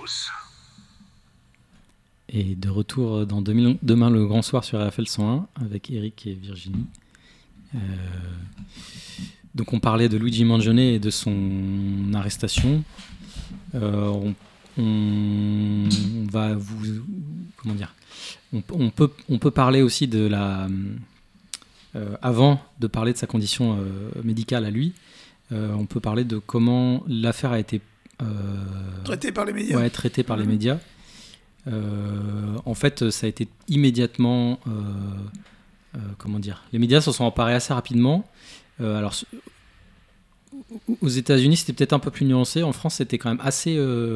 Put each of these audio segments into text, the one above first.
tous. Et de retour dans Demain le grand soir sur RFL 101 avec Eric et Virginie. Donc on parlait de Luigi Mangione et de son arrestation. On va vous... Comment dire ? On peut parler aussi de la... avant de parler de sa condition médicale à lui, on peut parler de comment l'affaire a été... traitée par les médias. Ouais, traitée par les médias. En fait, ça a été immédiatement... comment dire ? Les médias s'en sont emparés assez rapidement. Alors, aux États-Unis, c'était peut-être un peu plus nuancé. En France, c'était quand même assez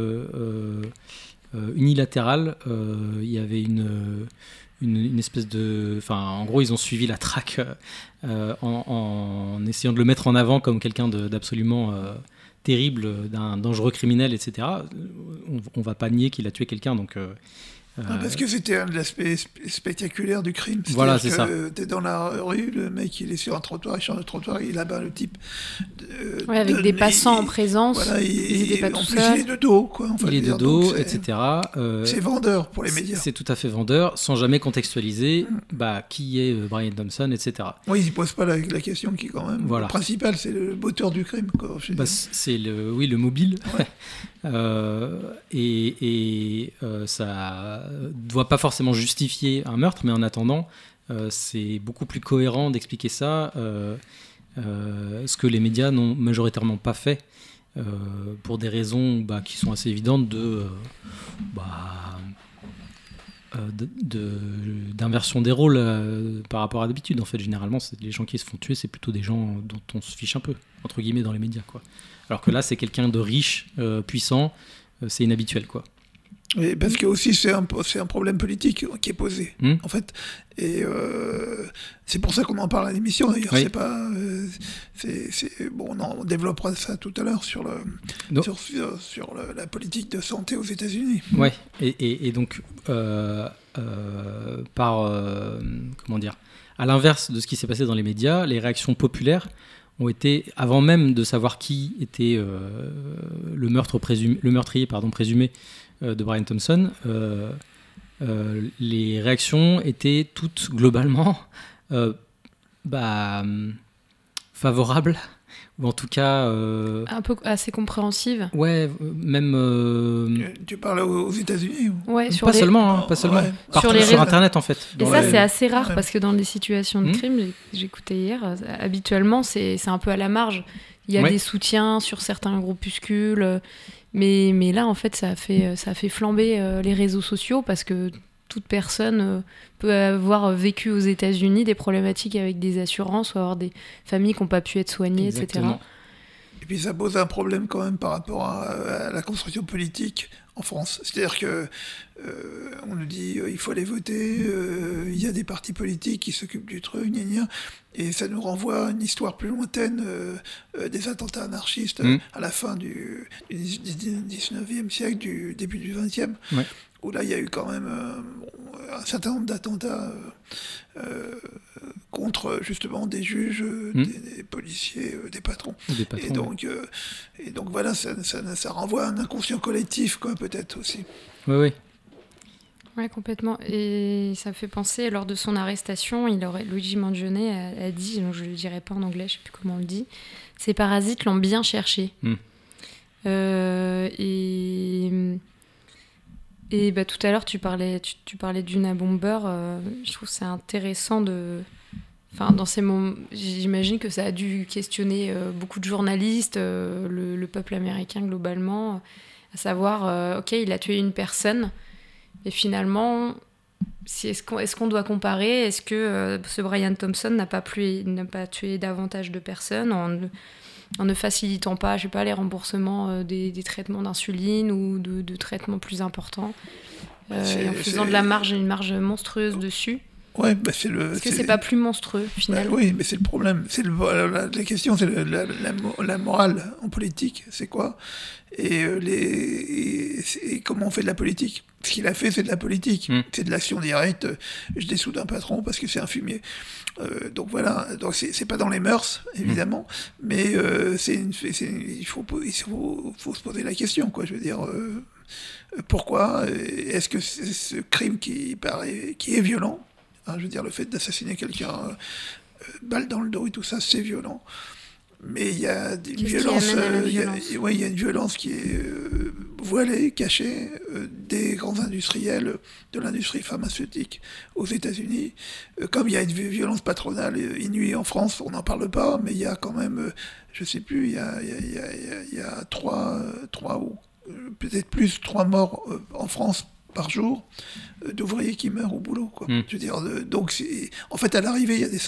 unilatéral. Il y avait une espèce de... Enfin, en gros, ils ont suivi la traque en essayant de le mettre en avant comme quelqu'un d'absolument terrible, d'un dangereux criminel, etc. On va pas nier qu'il a tué quelqu'un, donc... Parce que c'était un de l'aspect spectaculaire du crime. Voilà, c'est ça. T'es dans la rue, le mec il est sur un trottoir, il change de trottoir, il abat le type. Avec des passants en présence, voilà, ils n'étaient pas tout seuls. En plus, il est de dos, quoi. Il est de dos, etc. C'est vendeur pour les médias. C'est tout à fait vendeur, sans jamais contextualiser qui est Brian Thompson, etc. Oui, ils ne posent pas la question qui est quand même principale, c'est le moteur du crime, quoi. C'est le mobile. Ouais. Ça doit pas forcément justifier un meurtre, mais en attendant, c'est beaucoup plus cohérent d'expliquer ça, ce que les médias n'ont majoritairement pas fait, pour des raisons qui sont assez évidentes d'inversion des rôles par rapport à d'habitude. En fait, généralement, les gens qui se font tuer, c'est plutôt des gens dont on se fiche un peu, entre guillemets, dans les médias, quoi. Alors que là, c'est quelqu'un de riche, puissant, c'est inhabituel, quoi. Et parce que aussi c'est un problème politique qui est posé, en fait. Et c'est pour ça qu'on en parle à l'émission, d'ailleurs. Oui. C'est pas... bon, on développera ça tout à l'heure sur la politique de santé aux États-Unis. Ouais, et donc, comment dire, à l'inverse de ce qui s'est passé dans les médias, les réactions populaires ont été, avant même de savoir qui était le meurtrier présumé de Brian Thompson, les réactions étaient toutes globalement favorables, ou en tout cas... un peu assez compréhensives. Ouais, même... Tu parles aux États-Unis ou... Ouais, pas seulement. Ouais. Partout sur Internet, en fait. Et ça, c'est assez rare, parce que dans des situations de crime, j'écoutais hier, habituellement, c'est un peu à la marge. Il y a des soutiens sur certains groupuscules... Mais là, en fait, ça a fait flamber les réseaux sociaux, parce que toute personne peut avoir vécu aux États-Unis des problématiques avec des assurances, ou avoir des familles qui n'ont pas pu être soignées, Exactement. etc. Et puis ça pose un problème quand même par rapport à la construction politique en France. C'est-à-dire que on nous dit il faut aller voter, il y a des partis politiques qui s'occupent du truc, gna gna, et ça nous renvoie à une histoire plus lointaine des attentats anarchistes à la fin du 19e siècle, du début du 20e, où là il y a eu quand même un certain nombre d'attentats contre justement des juges, des policiers, des patrons. Et donc voilà, ça renvoie à un inconscient collectif, quoi, peut-être aussi. Oui. Oui, complètement. Et ça me fait penser, lors de son arrestation, Luigi Mangione a dit, donc je ne le dirai pas en anglais, je ne sais plus comment on le dit, ces parasites l'ont bien cherché. Et tout à l'heure, tu parlais d'Una Bomber. Je trouve que c'est intéressant dans ces moments, j'imagine que ça a dû questionner beaucoup de journalistes, le peuple américain globalement, à savoir, ok, il a tué une personne, et finalement, est-ce qu'on doit comparer ? Est-ce que ce Brian Thompson n'a pas tué davantage de personnes en ne facilitant pas, je sais pas, les remboursements des traitements d'insuline ou de traitements plus importants, et en faisant de la marge, une marge monstrueuse dessus. Ouais, bah c'est le. Est-ce que c'est pas plus monstrueux, finalement? Oui, mais c'est le problème. La question, c'est la morale en politique, c'est quoi? Et comment on fait de la politique? Ce qu'il a fait, c'est de la politique. C'est de l'action directe. Je dessoude un patron parce que c'est un fumier. Donc voilà. Donc c'est pas dans les mœurs, évidemment, mais il faut se poser la question, quoi. Je veux dire. Pourquoi est-ce que ce crime qui est violent, hein, je veux dire le fait d'assassiner quelqu'un, balle dans le dos et tout ça, c'est violent, mais il y a une violence, il y a une violence qui est voilée, cachée, des grands industriels de l'industrie pharmaceutique aux États-Unis, comme il y a une violence patronale inouïe en France, on n'en parle pas, mais il y a quand même, je sais plus, il y a trois ou peut-être plus 3 morts en France par jour d'ouvriers qui meurent au boulot, quoi. Je veux dire, donc en fait à l'arrivée il y a des